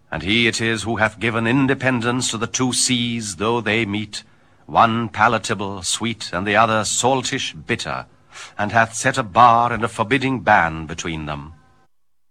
And he it is who hath given independence to the two seas, though they meet, one palatable, sweet, and the other saltish, bitter, and hath set a bar and a forbidding ban between them.